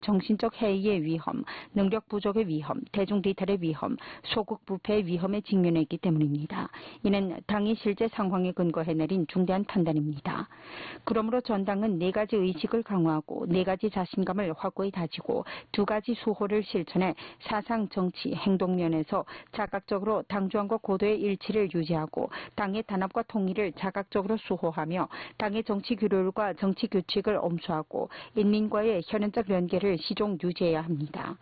정신적 해이의 위험, 능력 부족의 위험, 대중 뒤탈의 위험, 소극 부패의 위험에 직면했기 때문입니다. 이는 당이 실제 상황에 근거해 내린 중대한 판단입니다. 그러므로 전당은 4가지 의식을 강화하고 4가지 자신감을 확고히 다지고 2가지 수호를 실천해 사상, 정치, 행동 면에서 자각적으로 당주안과 고도의 일치를 유지하고 당의 단합과 통일을 자각적으로 수호하며 당의 정치 규율과 정치 규칙을 엄수하고 인민과의 현현적 연계를 시종 유지해야 합니다.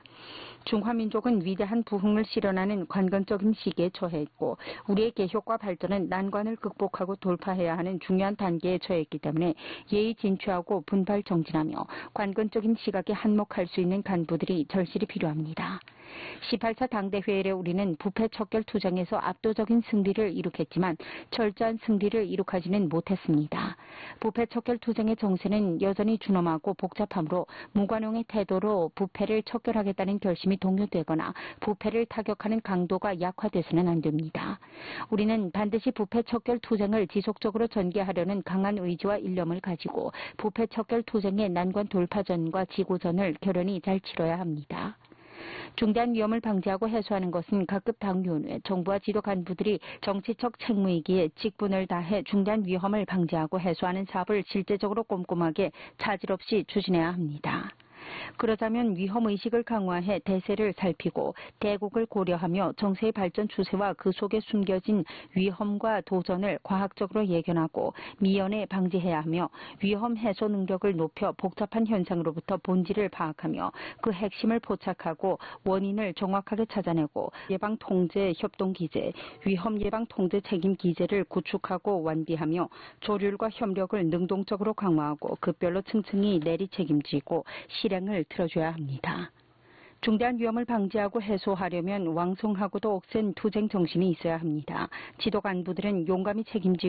중화민족은 위대한 부흥을 실현하는 관건적인 시기에 처해있고 우리의 개혁과 발전은 난관을 극복하고 돌파해야 하는 중요한 단계에 처해있기 때문에 예의 진취하고 분발 정진하며 관건적인 시각에 한몫할 수 있는 간부들이 절실히 필요합니다. 18차 당대회의에 우리는 부패 척결 투쟁에서 압도적인 승리를 이룩했지만 철저한 승리를 이룩하지는 못했습니다. 부패 척결 투쟁의 정세는 여전히 준엄하고 복잡하므로 무관용의 태도로 부패를 척결하겠다는 결심이 동요되거나 부패를 타격하는 강도가 약화돼서는 안 됩니다. 우리는 반드시 부패 척결 투쟁을 지속적으로 전개하려는 강한 의지와 일념을 가지고 부패 척결 투쟁의 난관 돌파전과 지고전을 결연히 잘 치러야 합니다. 중대한 위험을 방지하고 해소하는 것은 각급 당위원회, 정부와 지도 간부들이 정치적 책무이기에 직분을 다해 중대한 위험을 방지하고 해소하는 사업을 실제적으로 꼼꼼하게 차질 없이 추진해야 합니다. 그러자면 위험의식을 강화해 대세를 살피고 대국을 고려하며 정세의 발전 추세와 그 속에 숨겨진 위험과 도전을 과학적으로 예견하고 미연에 방지해야 하며 위험 해소 능력을 높여 복잡한 현상으로부터 본질을 파악하며 그 핵심을 포착하고 원인을 정확하게 찾아내고 예방 통제 협동 기제, 위험 예방 통제 책임 기제를 구축하고 완비하며 조율과 협력을 능동적으로 강화하고 급별로 층층이 내리 책임지고 실행을 틀어줘야 합니다. 중대한 위험을 방지하고 해소하려면 왕성하고도 억센 투쟁 정신이 있어야 합니다. 지도 간부들은 용감히 책임지고